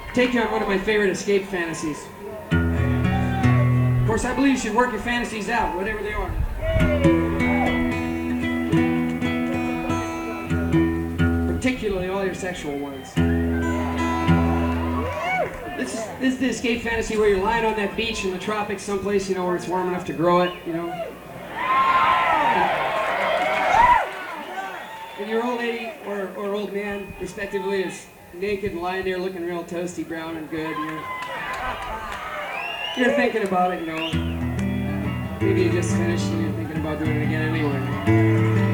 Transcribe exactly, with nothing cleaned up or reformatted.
take you on one of my favorite escape fantasies. Of course, I believe you should work your fantasies out, whatever they are. Particularly all your sexual ones. This is, this is the escape fantasy where you're lying on that beach in the tropics, someplace, you know, where it's warm enough to grow it, you know. And your old lady or, or old man, respectively, is naked and lying there looking real toasty brown and good. You're, you're thinking about it, you know. Maybe you just finished and you're thinking about doing it again anyway.